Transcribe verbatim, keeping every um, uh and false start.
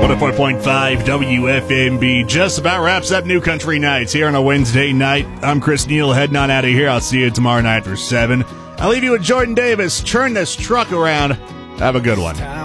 one oh four point five W F M B just about wraps up New Country Nights here on a Wednesday night. I'm Chris Neal, heading on out of here. I'll see you tomorrow night for seven. I'll leave you with Jordan Davis. Turn this truck around. Have a good one.